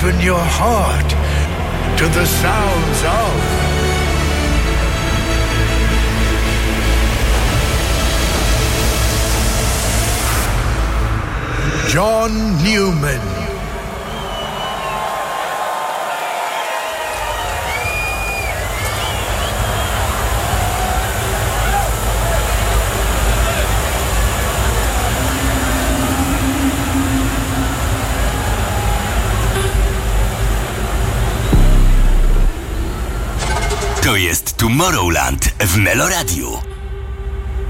open your heart to the sounds of John Newman. To jest Tomorrowland w Meloradiu.